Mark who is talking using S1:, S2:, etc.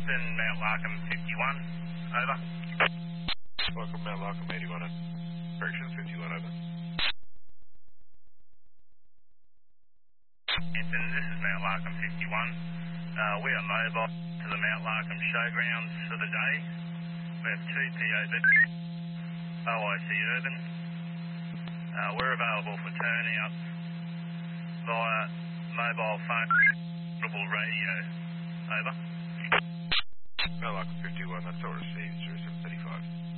S1: Ensign, Mount Larkham 51, over.
S2: Welcome, Mount Larkham 81 and corrections 51, over.
S1: Ensign, this is Mount Larkham 51. We are mobile to the Mount Larkham showgrounds for the day. We have 2 POB, OIC Urban. We're available for turnout via mobile phone, portable radio. Over.
S2: Mount Larkham 51, that's all received, 0735.